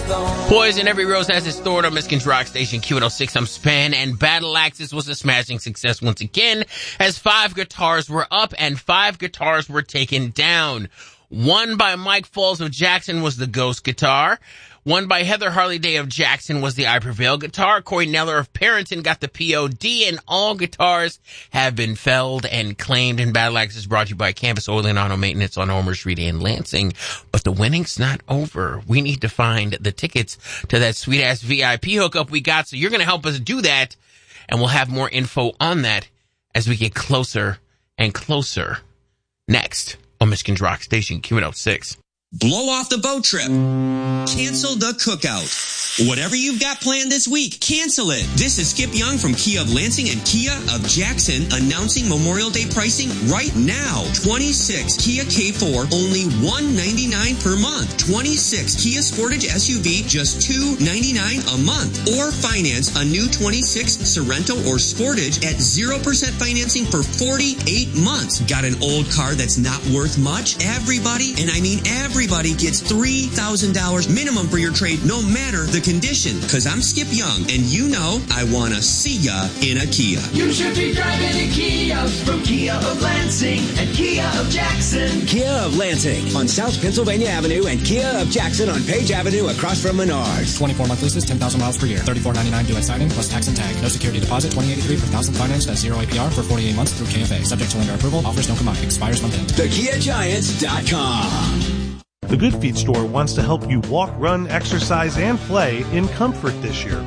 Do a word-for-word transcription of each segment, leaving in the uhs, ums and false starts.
Poison, Every Rose Has Its Thorn on Michigan's Rock Station Q one oh six. I'm Span, and Battle Axis was a smashing success once again as five guitars were up and five guitars were taken down. One by Mike Falls of Jackson was the Ghost guitar. One by Heather Harley Day of Jackson was the I Prevail guitar. Corey Neller of Parrington got the P O D, and all guitars have been felled and claimed. And Battle Axe is brought to you by Canvas Oil and Auto Maintenance on Elmer Street in Lansing. But the winning's not over. We need to find the tickets to that sweet-ass V I P hookup we got, so you're going to help us do that, and we'll have more info on that as we get closer and closer next on Michigan's Rock Station Q one oh six. Blow off the boat trip. Cancel the cookout. Whatever you've got planned this week, cancel it. This is Skip Young from Kia of Lansing and Kia of Jackson announcing Memorial Day pricing right now. twenty-six Kia K four, only one hundred ninety-nine dollars per month. twenty-six Kia Sportage S U V, just two hundred ninety-nine dollars a month. Or finance a new twenty-six Sorento or Sportage at zero percent financing for forty-eight months. Got an old car that's not worth much? Everybody, and I mean everybody, Everybody gets three thousand dollars minimum for your trade, no matter the condition. Because I'm Skip Young, and you know I want to see ya in a Kia. You should be driving a Kia from Kia of Lansing and Kia of Jackson. Kia of Lansing on South Pennsylvania Avenue and Kia of Jackson on Page Avenue across from Menards. twenty-four month leases, ten thousand miles per year. thirty-four ninety-nine due at signing plus tax and tag. No security deposit, twenty eighty-three per thousand financed at zero A P R for forty-eight months through K F A. Subject to lender approval. Offers don't combine. Expires month end. the kia giants dot com. The Good Feet store wants to help you walk, run, exercise, and play in comfort this year.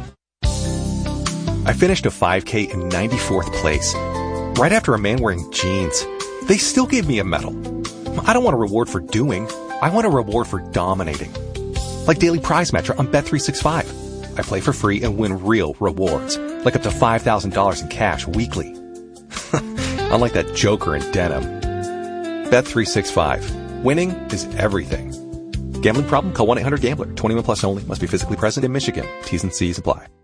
I finished a five K in ninety-fourth place, right after a man wearing jeans. They still gave me a medal. I don't want a reward for doing. I want a reward for dominating. Like Daily Prize Matcher on Bet three sixty-five. I play for free and win real rewards, like up to five thousand dollars in cash weekly. Unlike that joker in denim. Bet three sixty-five. Winning is everything. Gambling problem? Call one eight hundred gambler. twenty-one plus only. Must be physically present in Michigan. T's and C's apply.